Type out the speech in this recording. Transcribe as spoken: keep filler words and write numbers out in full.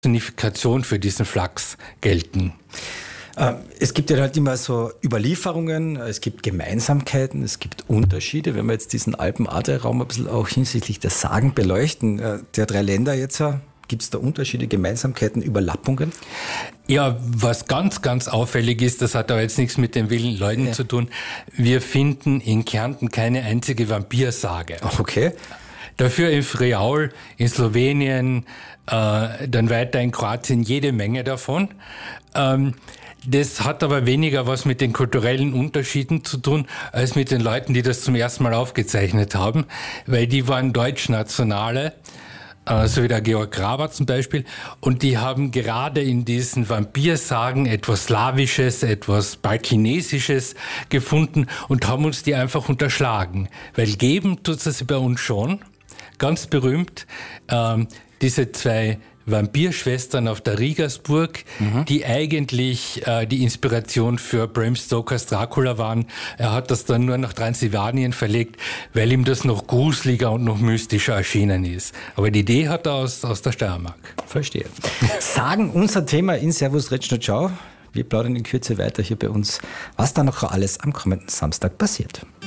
Personifikation für diesen Flachs gelten. Es gibt ja halt immer so Überlieferungen, es gibt Gemeinsamkeiten, es gibt Unterschiede. Wenn wir jetzt diesen Alpen-Adria-Raum ein bisschen auch hinsichtlich der Sagen beleuchten, der drei Länder jetzt, gibt es da Unterschiede, Gemeinsamkeiten, Überlappungen? Ja, was ganz, ganz auffällig ist, das hat aber jetzt nichts mit den wilden Leuten ja. zu tun. Wir finden in Kärnten keine einzige Vampirsage. Okay. Dafür in Friaul, in Slowenien, äh, dann weiter in Kroatien jede Menge davon. Ähm, Das hat aber weniger was mit den kulturellen Unterschieden zu tun, als mit den Leuten, die das zum ersten Mal aufgezeichnet haben, weil die waren Deutschnationale, äh, so wie der Georg Graber zum Beispiel, und die haben gerade in diesen Vampirsagen etwas Slawisches, etwas Balkinesisches gefunden und haben uns die einfach unterschlagen, weil geben tut es bei uns schon, ganz berühmt, ähm, diese zwei Vampirschwestern auf der Riegersburg, mhm. die eigentlich äh, die Inspiration für Bram Stokers Dracula waren. Er hat das dann nur nach Transsilvanien verlegt, weil ihm das noch gruseliger und noch mystischer erschienen ist. Aber die Idee hat er aus, aus der Steiermark. Verstehe. Sagen unser Thema in Servus Retschno Ciao. Wir plaudern in Kürze weiter hier bei uns, was da noch alles am kommenden Samstag passiert.